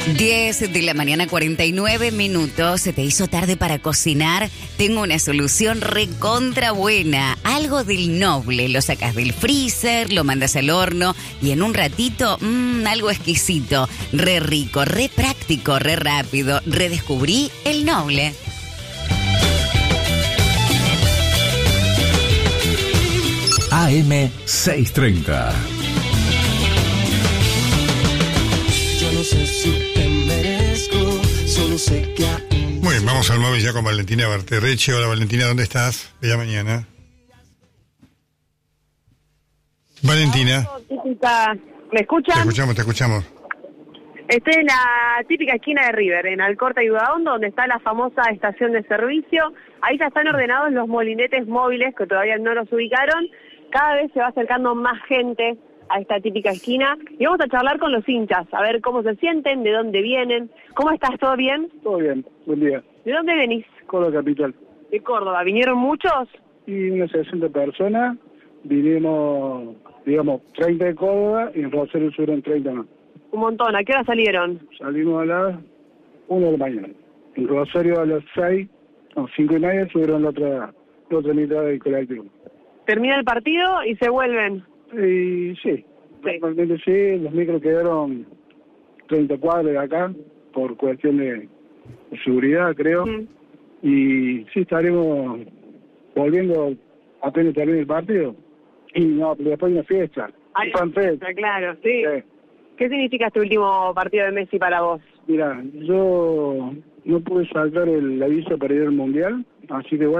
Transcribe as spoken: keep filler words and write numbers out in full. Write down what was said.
diez de la mañana, cuarenta y nueve minutos. ¿Se te hizo tarde para cocinar? Tengo una solución recontra buena. Algo del Noble. Lo sacas del freezer, lo mandas al horno y en un ratito, mmm, algo exquisito. Re rico, re práctico, re rápido. Redescubrí el Noble. A M seiscientos treinta. Yo no sé si te merezco, solo sé que... Muy bien, vamos al móvil ya con Valentina Barterrecci. Hola Valentina, ¿dónde estás? Bella mañana. Valentina. ¿Me escuchan? Te escuchamos, te escuchamos. Estoy en la típica esquina de River, en Alcorta y Udaondo, donde está la famosa estación de servicio. Ahí ya están ordenados los molinetes móviles, que todavía no los ubicaron. Cada vez se va acercando más gente a esta típica esquina. Y vamos a charlar con los hinchas, a ver cómo se sienten, de dónde vienen. ¿Cómo estás? ¿Todo bien? Todo bien, buen día. ¿De dónde venís? Córdoba capital. De Córdoba. ¿Vinieron muchos? Y unas sesenta personas, vinimos, digamos, treinta de Córdoba y en Rosario subieron treinta más. Un montón. ¿A qué hora salieron? Salimos a las una de la mañana. En Rosario a las seis, no, cinco y media subieron la otra, la otra mitad del colectivo. Termina el partido y se vuelven. Y sí, normalmente sí, los micros quedaron treinta cuadras de acá, por cuestión de, de seguridad, creo. Mm. Y sí, estaremos volviendo apenas termine el partido. Y no, pero después hay una fiesta. Hay una fiesta, claro, sí. sí. ¿Qué significa este último partido de Messi para vos? Mira, yo no pude saltar el aviso para ir al Mundial, así que bueno.